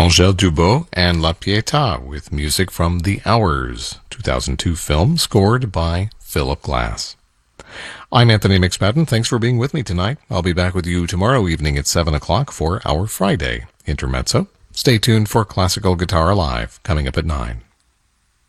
Angèle Dubot and La Pietà with music from The Hours, 2002 film scored by Philip Glass. I'm Anthony McSpadden. Thanks for being with me tonight. I'll be back with you tomorrow evening at 7 o'clock for our Friday Intermezzo. Stay tuned for Classical Guitar Live coming up at 9.